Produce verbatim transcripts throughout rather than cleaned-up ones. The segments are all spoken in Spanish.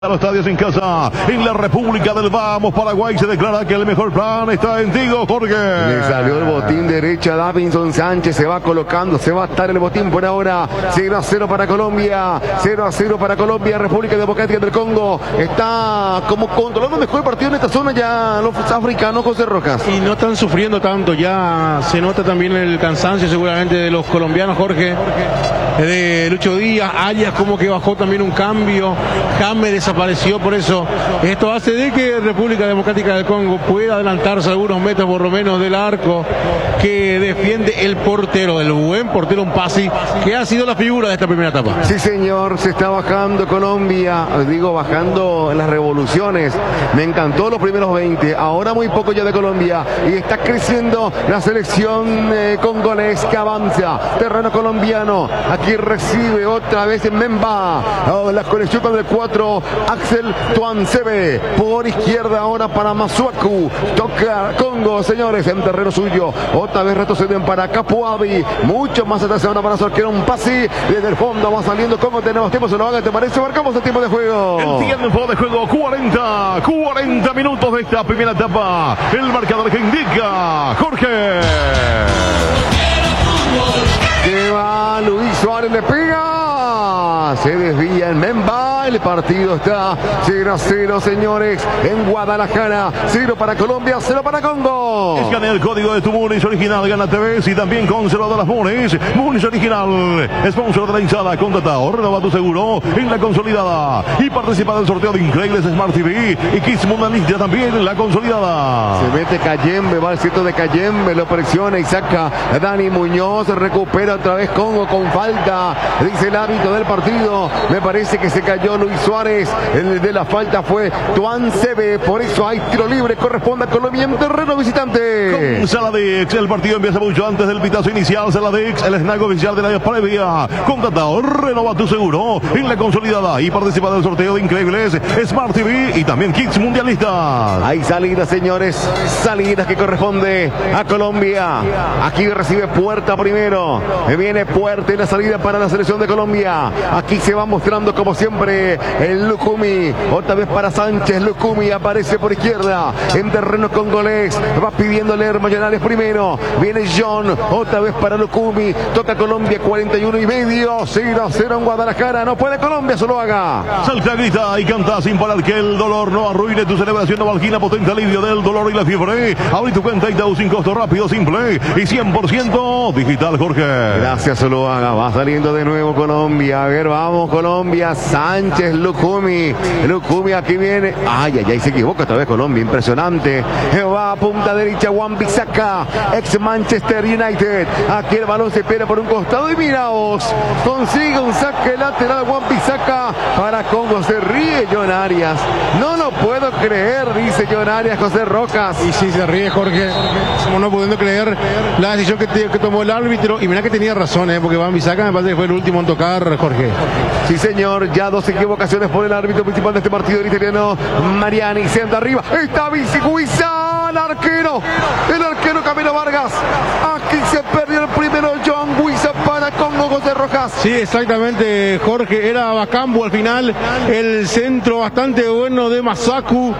A los estadios en casa, en la República del Vamos, Paraguay, se declara que el mejor plan está en Tigo, Jorge. Le salió el botín derecha, Davinson Sánchez se va colocando, se va a estar el botín por ahora. cero a cero para Colombia, cero a cero para Colombia. República Democrática del Congo está como controlando mejor el partido en esta zona ya los africanos, José Rojas. Y no están sufriendo tanto, ya se nota también el cansancio seguramente de los colombianos, Jorge. De Lucho Díaz, Arias como que bajó también un cambio, James desapareció, por eso esto hace de que República Democrática del Congo pueda adelantarse algunos metros por lo menos del arco que defiende el portero, el buen portero Mpassi, que ha sido la figura de esta primera etapa. Sí señor, se está bajando Colombia, digo bajando en las revoluciones, me encantó los primeros veinte, ahora muy poco ya de Colombia y está creciendo la selección eh, congolés que avanza, terreno colombiano, aquí recibe otra vez en Memba, oh, la conexión con el cuatro, Axel Tuansebe, por izquierda ahora para Masuaku, toca Congo, señores, en terreno suyo, otra vez retroceden para Capuabi, mucho más atrás ahora para su arquero Mpassi, desde el fondo va saliendo Congo, tenemos tiempo, se lo haga, ¿te parece? Marcamos el tiempo de juego. El tiempo de juego, cuarenta, cuarenta minutos de esta primera etapa, el marcador que indica Jorge. Que va Luis Suárez, le pega, se desvía en Memba, el partido está cero a cero, señores, en Guadalajara, cero para Colombia, cero para Congo. Escanea el código de tu Munis original, gana T V y también conservador de las Munis, Munis original, sponsor de la hinchada, contrata o renova tu seguro en la consolidada y participa del sorteo de increíbles Smart T V y Kids Mundialista también en la consolidada. Se mete Cayembe, va al sitio de Cayembe, lo presiona y saca a Dani Muñoz, recupera otra vez Congo con falta, dice el árbitro del partido, me parece que se cayó Luis Suárez, el de la falta fue Tuansebe, por eso hay tiro libre, corresponde a Colombia en terreno visitante. Con Saladix, el partido empieza mucho antes del pitazo inicial, Saladix, el snack oficial de la previa, contrata o renova tu seguro en la consolidada y participa del sorteo de increíbles Smart T V y también Kids Mundialistas. Hay salidas, señores, salidas que corresponde a Colombia, aquí recibe Puerta primero, viene Puerta y la salida para la selección de Colombia, aquí se va mostrando como siempre el Lukumi, otra vez para Sánchez, Lukumi aparece por izquierda, en terreno congolés, va pidiéndole Hermallonales primero, viene John, otra vez para Lukumi, toca Colombia, cuarenta y uno y medio, cero a cero en Guadalajara, no puede Colombia, solo haga. Salta, grita y canta sin parar que el dolor no arruine tu celebración, Novalgina, potente alivio del dolor y la fiebre, abrí tu cuenta y te sin costo, rápido, simple y cien por ciento digital, Jorge. Gracias, solo haga, va saliendo de nuevo Colombia, a ver, vamos Colombia, Sánchez, Lukumi, Lukumi aquí viene, ay, ay, ay, se equivoca esta vez Colombia, impresionante, va a punta derecha, Wan-Bissaka, ex Manchester United, aquí el balón se pierde por un costado y miraos, consigue un saque lateral Wan-Bissaka para Congo, se ríe John Arias, no lo puedo creer, dice John Arias, José Rojas. Y sí, se ríe Jorge, como no pudiendo creer la decisión que, que tomó el árbitro, y mira que tenía razón, ¿eh? Porque Wan-Bissaka me parece que fue el último en tocar, Jorge. Sí señor, ya dos equivocaciones por el árbitro principal de este partido, el italiano Mariani, se anda arriba, está Biciguiza, el arquero, el arquero Camilo Vargas, aquí se perdió el primero John Guiza para Congo, José Rojas. Sí, exactamente, Jorge, era Bakambu al final, el centro bastante bueno de Masuaku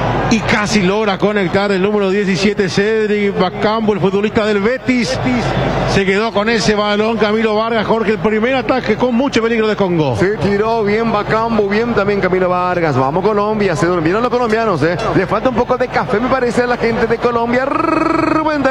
y casi logra conectar el número diecisiete, Cedric Bakambu, el futbolista del Betis, se quedó con ese balón Camilo Vargas, Jorge, el primer ataque con mucho peligro de Congo. Se tiró bien Bakambu, bien también Camilo Vargas, vamos Colombia, se durmieron los colombianos, eh. Le falta un poco de café me parece a la gente de Colombia, Rubén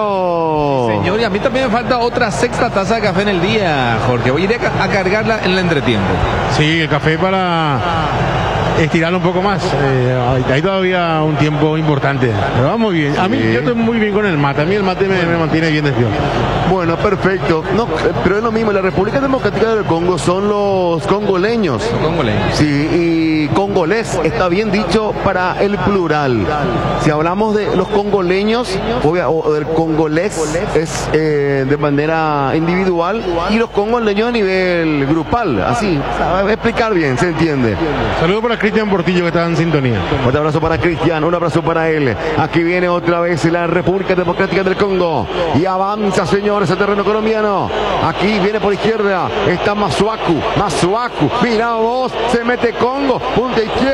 Darío. Señor, y a mí también me falta otra sexta taza de café en el día, Jorge, voy a ir a cargarla en el entretiempo. Sí, el café para estirarlo un poco más, eh, hay todavía un tiempo importante, pero va muy bien, a mí sí. Yo estoy muy bien con el mate, a mí el mate me, me mantiene bien despierto. Bueno, perfecto, no, pero es lo mismo, la República Democrática del Congo son los congoleños. Congoleños. Sí, y congolés está bien dicho para el plural. Si hablamos de los congoleños, obvia, o del congolés es eh, de manera individual y los congoleños a nivel grupal, así, a explicar bien, se entiende. Saludos para Cristian Portillo que está en sintonía. Un abrazo para Cristian, un abrazo para él. Aquí viene otra vez la República Democrática del Congo y avanza, señores, el terreno colombiano. Aquí viene por izquierda, está Masuaku, Masuaku, mira vos, se mete Congo, punto de izquierda.